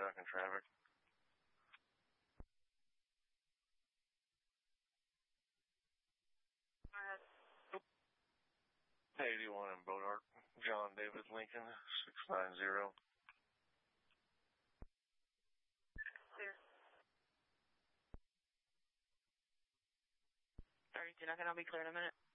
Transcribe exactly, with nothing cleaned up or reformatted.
tracking traffic. eighty-one in Bodart. John David Lincoln, six nine zero. Clear. thirty-two, not going to be clear in a minute.